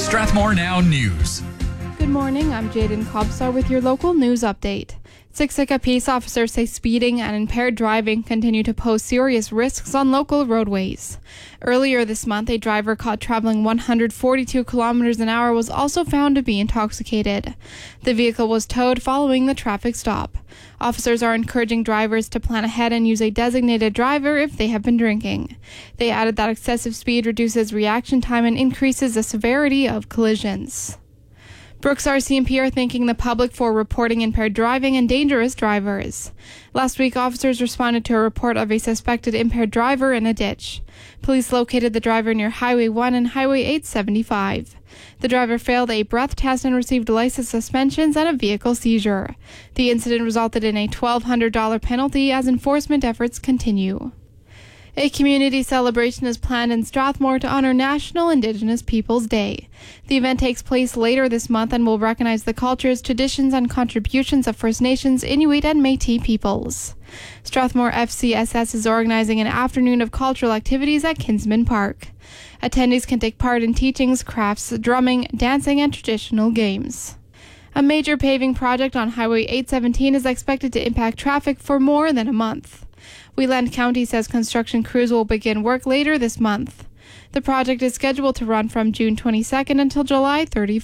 Strathmore Now News. Good morning, I'm Jaden Cobstar with your local news update. Siksika peace officers say speeding and impaired driving continue to pose serious risks on local roadways. Earlier this month, a driver caught traveling 142 kilometers an hour was also found to be intoxicated. The vehicle was towed following the traffic stop. Officers are encouraging drivers to plan ahead and use a designated driver if they have been drinking. They added that excessive speed reduces reaction time and increases the severity of collisions. Brooks RCMP are thanking the public for reporting impaired driving and dangerous drivers. Last week, officers responded to a report of a suspected impaired driver in a ditch. Police located the driver near Highway 1 and Highway 875. The driver failed a breath test and received license suspensions and a vehicle seizure. The incident resulted in a $1,200 penalty as enforcement efforts continue. A community celebration is planned in Strathmore to honor National Indigenous Peoples Day. The event takes place later this month and will recognize the cultures, traditions, and contributions of First Nations, Inuit, and Métis peoples. Strathmore FCSS is organizing an afternoon of cultural activities at Kinsman Park. Attendees can take part in teachings, crafts, drumming, dancing, and traditional games. A major paving project on Highway 817 is expected to impact traffic for more than a month. Wheeland County says construction crews will begin work later this month. The project is scheduled to run from June 22nd until July 31st.